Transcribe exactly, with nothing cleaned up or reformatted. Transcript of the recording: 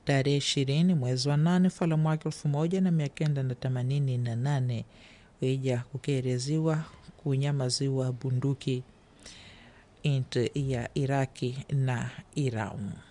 tarehe ishirini mwezi wa nane fala mwaka elfu moja na mia kenda na themanini na nane weja kukereziwa kunyamaziwa bunduki inti ya Iraki na Iran.